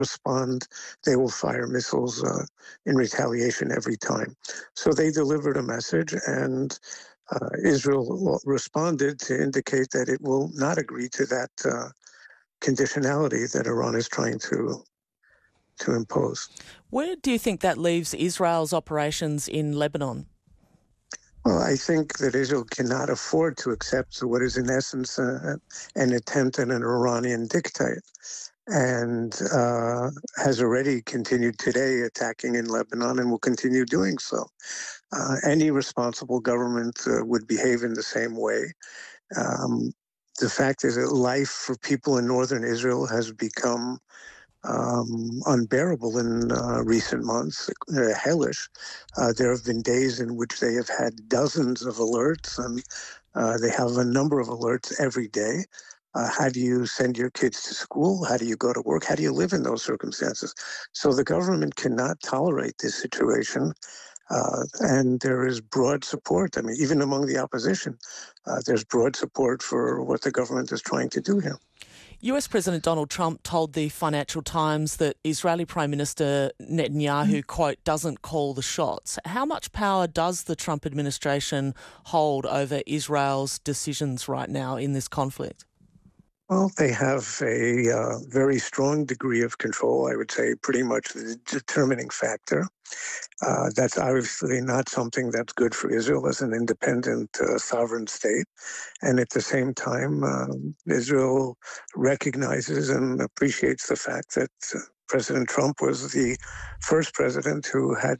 respond. They will fire missiles in retaliation every time. So they delivered a message, and Israel responded to indicate that it will not agree to that conditionality that Iran is trying to impose. Where do you think that leaves Israel's operations in Lebanon? Well, I think that Israel cannot afford to accept what is in essence an attempt at an Iranian dictate, and has already continued today attacking in Lebanon and will continue doing so. Any responsible government would behave in the same way. The fact is that life for people in northern Israel has become unbearable in recent months, hellish. There have been days in which they have had dozens of alerts, and they have a number of alerts every day. How do you send your kids to school? How do you go to work? How do you live in those circumstances? So the government cannot tolerate this situation. And there is broad support. I mean, even among the opposition, there's broad support for what the government is trying to do here. US President Donald Trump told the Financial Times that Israeli Prime Minister Netanyahu, quote, doesn't call the shots. How much power does the Trump administration hold over Israel's decisions right now in this conflict? Well, they have a very strong degree of control, I would say pretty much the determining factor. That's obviously not something that's good for Israel as an independent sovereign state. And at the same time, Israel recognizes and appreciates the fact that President Trump was the first president who had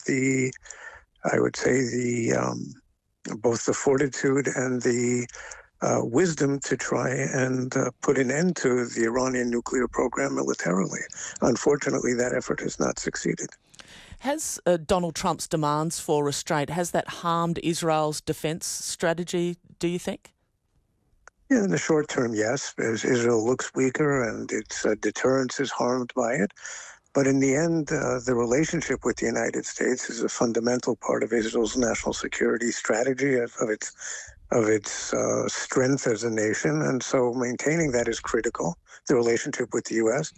both the fortitude and the wisdom to try and put an end to the Iranian nuclear program militarily. Unfortunately, that effort has not succeeded. Has Donald Trump's demands for restraint, has that harmed Israel's defence strategy, do you think? Yeah, in the short term, yes, as Israel looks weaker and its deterrence is harmed by it. But in the end, the relationship with the United States is a fundamental part of Israel's national security strategy, of its strength as a nation. And so maintaining that is critical, the relationship with the U.S.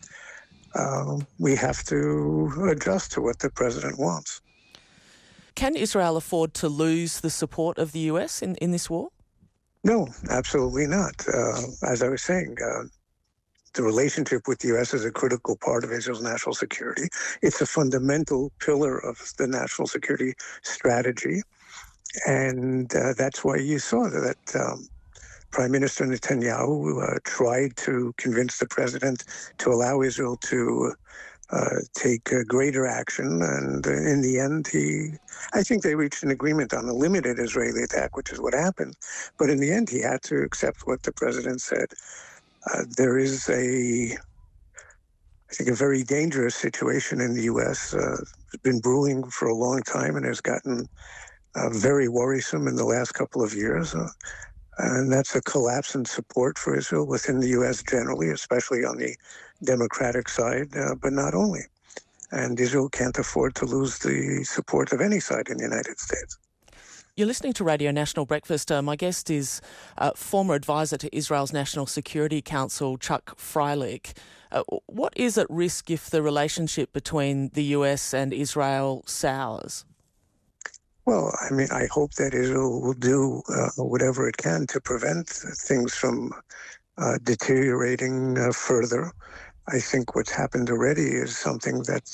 We have to adjust to what the president wants. Can Israel afford to lose the support of the US in this war? No, absolutely not. As I was saying, the relationship with the U.S. is a critical part of Israel's national security. It's a fundamental pillar of the national security strategy. And that's why you saw that Prime Minister Netanyahu tried to convince the president to allow Israel to take greater action. And in the end, I think they reached an agreement on a limited Israeli attack, which is what happened. But in the end, he had to accept what the president said. There is I think, a very dangerous situation in the U.S. It's been brewing for a long time and has gotten very worrisome in the last couple of years. And that's a collapse in support for Israel within the U.S. generally, especially on the Democratic side, but not only. And Israel can't afford to lose the support of any side in the United States. You're listening to Radio National Breakfast. My guest is former advisor to Israel's National Security Council, Chuck Freilich. What is at risk if the relationship between the US and Israel sours? Well, I mean, I hope that Israel will do whatever it can to prevent things from deteriorating further. I think what's happened already is something that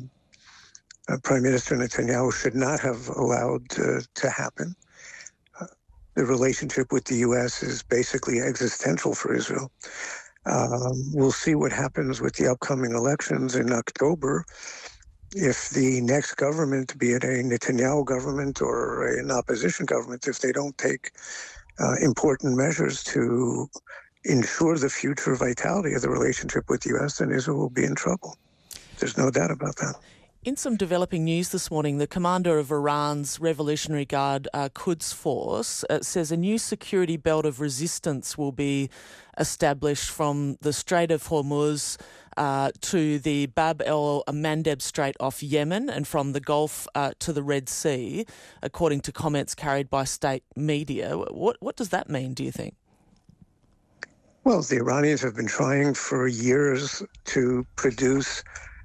Prime Minister Netanyahu should not have allowed to happen. The relationship with the U.S. is basically existential for Israel. We'll see what happens with the upcoming elections in October. If the next government, be it a Netanyahu government or an opposition government, if they don't take important measures to ensure the future vitality of the relationship with the U.S., then Israel will be in trouble. There's no doubt about that. In some developing news this morning, the commander of Iran's Revolutionary Guard Quds Force says a new security belt of resistance will be established from the Strait of Hormuz to the Bab el-Mandeb Strait off Yemen and from the Gulf to the Red Sea, according to comments carried by state media. What does that mean, do you think? Well, the Iranians have been trying for years to produce